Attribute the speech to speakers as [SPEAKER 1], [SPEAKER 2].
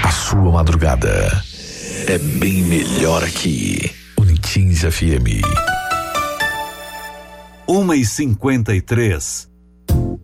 [SPEAKER 1] A sua madrugada é bem melhor aqui. Unitins FM.
[SPEAKER 2] 1h53.